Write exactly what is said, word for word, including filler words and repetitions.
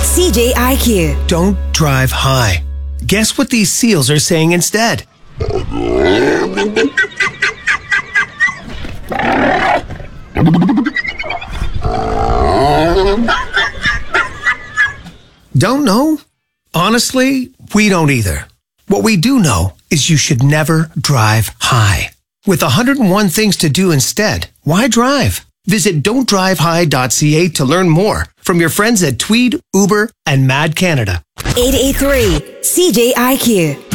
C J I Q. Don't drive high. Guess what these seals are saying instead? Don't know? Honestly, we don't either. What we do know is you should never drive high. With one hundred one things to do instead, why drive? Visit don't drive high dot c a to learn more from your friends at Tweed, Uber, and Mad Canada. eight eight three C J I Q.